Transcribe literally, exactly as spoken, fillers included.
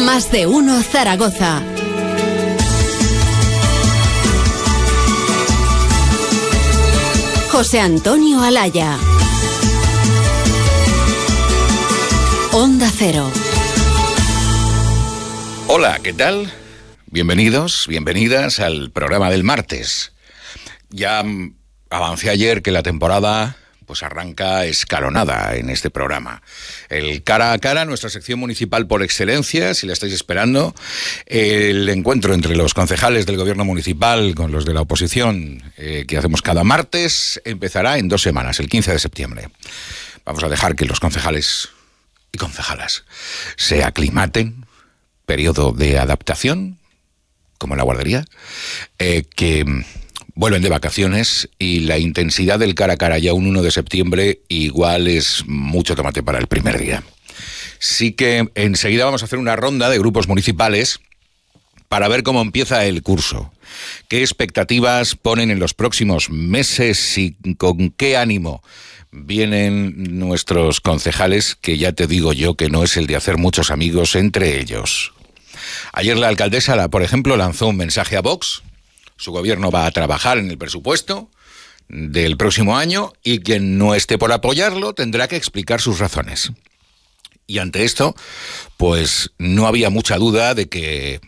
Más de uno Zaragoza. José Antonio Alaya. Onda Cero. Hola, ¿qué tal? Bienvenidos, bienvenidas al programa del martes. Ya avancé ayer que la temporada pues arranca escalonada en este programa. El cara a cara, nuestra sección municipal por excelencia, si la estáis esperando, el encuentro entre los concejales del gobierno municipal con los de la oposición eh, que hacemos cada martes, empezará en dos semanas, el quince de septiembre. Vamos a dejar que los concejales y concejalas se aclimaten, periodo de adaptación, como en la guardería, eh, que vuelven de vacaciones y la intensidad del cara a cara ya un uno de septiembre igual es mucho tomate para el primer día. Sí que enseguida vamos a hacer una ronda de grupos municipales para ver cómo empieza el curso, qué expectativas ponen en los próximos meses y con qué ánimo vienen nuestros concejales, que ya te digo yo que no es el de hacer muchos amigos entre ellos. Ayer la alcaldesa, por ejemplo, lanzó un mensaje a Vox. Su gobierno va a trabajar en el presupuesto del próximo año y quien no esté por apoyarlo tendrá que explicar sus razones. Y ante esto, pues no había mucha duda de que